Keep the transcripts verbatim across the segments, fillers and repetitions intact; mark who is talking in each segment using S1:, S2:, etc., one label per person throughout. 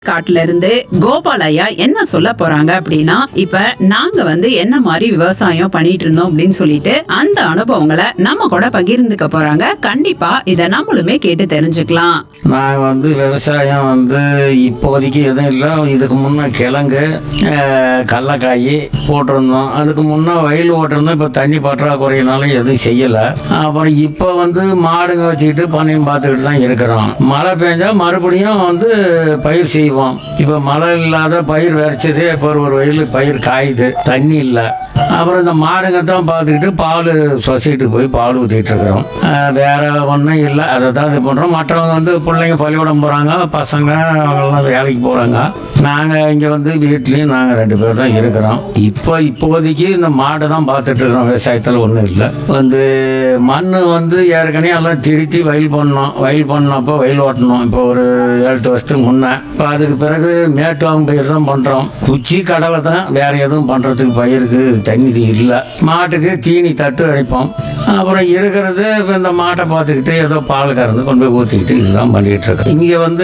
S1: காட்டுல இருந்து கோபால் ஐயா என்ன சொல்ல போறாங்க அப்படின்னா, இப்ப நாங்க வந்து என்ன மாதிரி விவசாயம் பண்ணிட்டு இருந்தோம் அப்படின்னு சொல்லிட்டு அந்த அனுபவங்களை நம்ம கூட பகிர்ந்துக்க போறாங்க. கண்டிப்பா இத நம்மளுமே கேட்டு தெரிஞ்சுக்கலாம்.
S2: நான் வந்து விவசாயம் வந்து இப்போதைக்கு எதுவும் இல்லை. இதுக்கு முன்னே கிழங்கு அஹ், கடலக்காய் போட்டிருந்தோம். அதுக்கு முன்னே வயல் ஓட்டிருந்தோம். இப்போ தண்ணி பற்றாக்குறையினால எதுவும் செய்யலை. அப்புறம் இப்போ வந்து மாடுங்க வச்சுக்கிட்டு பண்ணையும் பார்த்துக்கிட்டு தான் இருக்கிறோம். மழை பெஞ்சா மறுபடியும் வந்து பயிர் செய்வோம். இப்போ மழை இல்லாத பயிர் விரைச்சதே இப்போ ஒரு வயல் பயிர் காயுது, தண்ணி இல்லை. அப்புறம் இந்த மாடுங்க தான் பார்த்துக்கிட்டு பால் சொசைட்டிக்கு போய் பால் ஊற்றிட்டு இருக்கிறோம். அஹ், வேற ஒன்றும் இல்லை. அதை தான் இது பண்ணுறோம். மற்றவங்க வந்து பிள்ளைங்க பள்ளிக்கூடம் போகிறாங்க, பசங்க அவங்கெல்லாம் வேலைக்கு போகிறாங்க. நாங்கள் இங்கே வந்து வீட்லேயும் நாங்கள் ரெண்டு பேர் தான் இருக்கிறோம். இப்போ இப்போதைக்கு இந்த மாடு தான் பார்த்துட்டு இருக்கிறோம். விவசாயத்தில் ஒன்றும் இல்லை. வந்து மண் வந்து ஏற்கனவே எல்லாம் திருத்தி வயல் பண்ணோம். வயல் பண்ணப்போ வயல் ஓட்டணும். இப்போ ஒரு ஏழு எட்டு வருஷத்துக்கு முன்னே. இப்போ அதுக்கு பிறகு மேட்டுவாங்க பயிர் தான் பண்ணுறோம். குச்சி கடலை தான், வேற எதுவும் பண்ணுறதுக்கு பயிருக்கு தண்ணி இல்லை. மாட்டுக்கு தீனி தட்டு அரைப்போம். அப்புறம் இருக்கிறது இப்போ இந்த மாட்டை பார்த்துக்கிட்டு ஏதோ பால் கறந்து கொண்டு போய் ஊற்றிக்கிட்டு இதுதான் பண்ணிக்கிட்டு இருக்கோம். இங்கே வந்து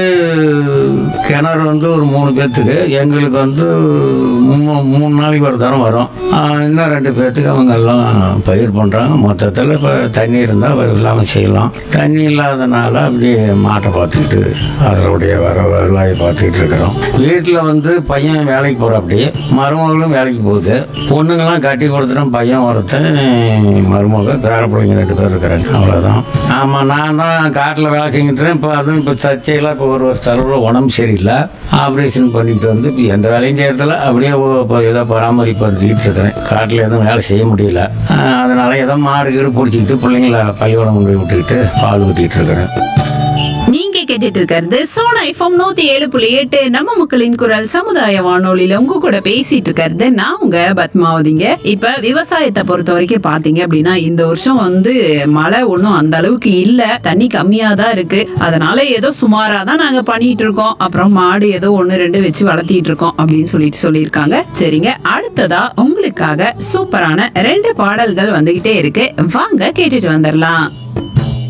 S2: கிணறு வந்து ஒரு மூணு பேர்த்துக்கு, எங்களுக்கு வந்து மூணு மூணு நாளைக்கு ஒரு தரம் வரும். ஆஹ் இன்னும் ரெண்டு பேர்த்துக்கு அவங்க எல்லாம் பயிர் பண்ணுறாங்க. மொத்தத்தில் இப்போ தண்ணி இருந்தால் இல்லாமல் செய்யலாம். தண்ணி இல்லாதனால அப்படியே மாட்டை பார்த்துக்கிட்டு அதனுடைய வர வருவாயை பார்த்துக்கிட்டு இருக்கிறோம். வீட்டில் வந்து பையன் வேலைக்கு போகிற அப்படியே, மருமகளும் வேலைக்கு போகுது. பொண்ணுங்கெல்லாம் கட்டி கொடுத்துட்டோம். பையன் ஒருத்தன், மருமக, பேர பிள்ளைங்க ரெண்டு பேர் இருக்கிறாங்க. அவ்வளோதான். ஆமாம், நான் தான் காட்டில் வேலை செஞ்சுட்டேன். இப்போ அதுவும் இப்போ சர்ச்சையில் இப்போ ஒரு ஒரு செலவில் உடம்பு சரியில்லை. ஆப்ரேஷன் பண்ணிட்டு வந்து இப்போ எந்த வேலையும் செய்யறதில்ல. அப்படியே இப்போ ஏதோ பராமரிப்பு வந்துக்கிட்டு இருக்கிறேன். காட்டில் எதுவும் வேலை செய்ய முடியல. அதனால ஏதோ மாடு கீடு பிடிச்சிக்கிட்டு பிள்ளைங்கள பள்ளிக்கூடம் கொண்டு போய் விட்டுக்கிட்டு பால் ஊற்றிட்டு இருக்கிறேன்.
S1: நீங்க கேட்டுட்டு இருக்கிறது சோனா எஃப்எம் நூத்தி ஏழு புள்ளி எட்டு நம்ம மக்களின் குரல் சமுதாய வானொலியில உங்க கூட பேசிட்டு இருக்கிறது நான் உங்க பத்மாவதிங்க. இப்ப விவசாயத்தை பொறுத்த வரைக்கும் பாத்தீங்க அப்படின்னா, இந்த வருஷம் வந்து மழை ஒன்றும் அந்த அளவுக்கு இல்ல, தண்ணி கம்மியா தான் இருக்கு. அதனால ஏதோ சுமாரா தான் நாங்க பண்ணிட்டு இருக்கோம். அப்புறம் மாடு ஏதோ ஒன்னு ரெண்டு வச்சு வளர்த்திட்டு இருக்கோம் அப்படின்னு சொல்லிட்டு சொல்லியிருக்காங்க. சரிங்க, அடுத்ததா உங்களுக்காக சூப்பரான ரெண்டு பாடல்கள் வந்துகிட்டே இருக்கு. வாங்க கேட்டுட்டு வந்துடலாம்.